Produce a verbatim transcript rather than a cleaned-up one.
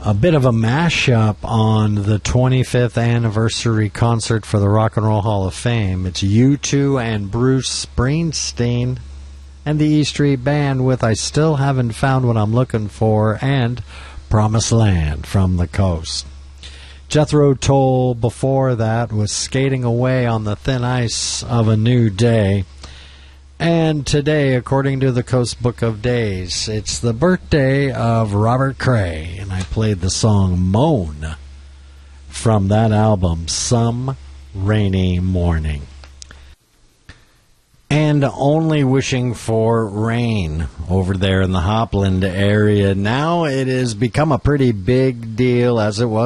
a bit of a mashup on the twenty-fifth anniversary concert for the Rock and Roll Hall of Fame. It's U two and Bruce Springsteen and the E Street Band with I Still Haven't Found What I'm Looking For and Promised Land from the Coast. Jethro Tull before that was Skating Away on the Thin Ice of a New Day. And today, according to the Coast Book of Days, it's the birthday of Robert Cray, and I played the song Moan from that album, Some Rainy Morning. And only wishing for rain over there in the Hopland area. Now it has become a pretty big deal, as it was